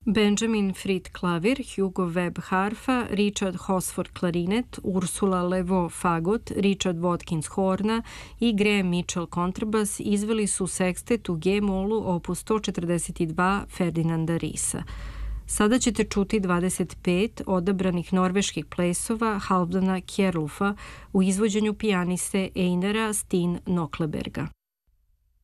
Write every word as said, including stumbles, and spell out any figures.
Benjamin Fried klavir, Hugo Webb harfa, Richard Hosford klarinet, Ursula Levo fagot, Richard Watkins horna i Graham Mitchell kontrabas izveli su sekstet u G-molu opus sto četrdeset dva Ferdinanda Risa. Sada ćete čuti dvadeset pet odabranih norveških plesova Halvdana Kjerulfa u izvođenju pijaniste Einara Steen Nokleberga.